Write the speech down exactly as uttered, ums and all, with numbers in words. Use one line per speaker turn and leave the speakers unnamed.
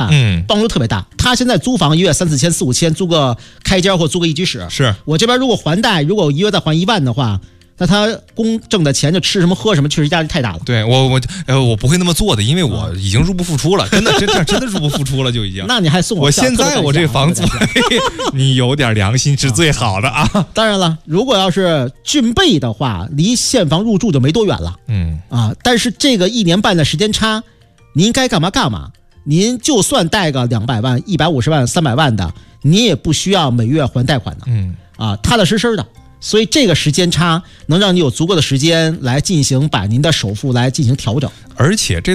嗯，
帮助特别大。他现在租房一月三四千、四五千，租个开间或租个一居室。
是
我这边如果还贷，如果我一月再还一万的话，那他公挣的钱就吃什么喝什么，确实压力太大了。
对我我呃我不会那么做的，因为我已经入不敷出了，真的真的真的入不敷出了就已经。
那你还送我？
我现在我这房租，你有点良心是最好的啊。
当然了，如果要是俊贝的话，离现房入住就没多远了。
嗯
啊，但是这个一年半的时间差，您该干嘛干嘛。您就算贷个两百万、一百五十万、三百万的，你也不需要每月还贷款的。
嗯
啊，踏踏实实的。所以这个时间差能让你有足够的时间来进行把您的首付来进行调整，
而且这